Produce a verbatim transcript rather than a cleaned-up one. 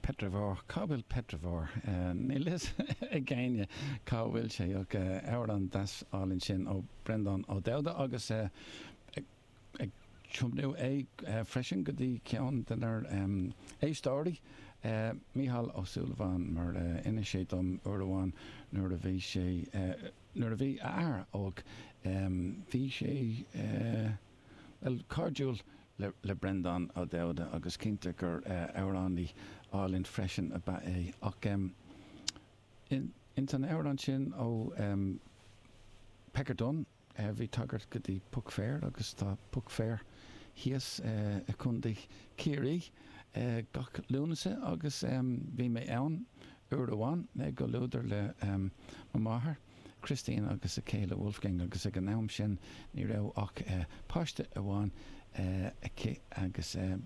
Petravor, Kabil Petravor, Nilis again, Kawil Shayok, Aaron Das Alin Shin, O Brendan O'Dowda, August, a Chumnu A, Freshen Goody Kion, dinner, um, A story, Mihal O'Sullivan, Mer, Inishatum, Urwan, Nurdavishi, Nurdavi R, Og, Vishay, El Cardjul. Le, le Brendan O'Dowda agus Kintaker uh, Aurandi all in freshen about a och um, in in an Auran sin o um, Peckerdon uh, vi taggart godi puck fair agus ta puck fair hies uh, a kundi Kiri uh, gach lunase agus um, vi me eon Urwan ne go luder le um, mamaher Christine agus a Kayla Wolfgang agus a gnaum sin ni rau och uh, pasta awan Uh, a ke agus uh,